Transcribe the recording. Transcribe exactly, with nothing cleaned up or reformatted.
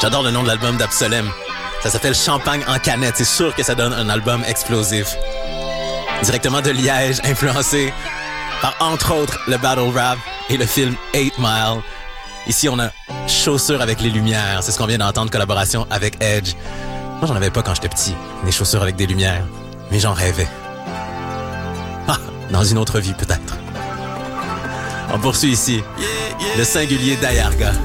J'adore le nom de l'album d'Absolem. Ça s'appelle Champagne en canette. C'est sûr que ça donne un album explosif. Directement de Liège, influencé par, entre autres, le battle rap et le film eight mile. Ici, on a Chaussures avec les lumières. C'est ce qu'on vient d'entendre, collaboration avec Edge. Moi, j'en avais pas quand j'étais petit, des chaussures avec des lumières. Mais j'en rêvais. Ah, dans une autre vie, peut-être. On poursuit ici. Le singulier d'Ayarga.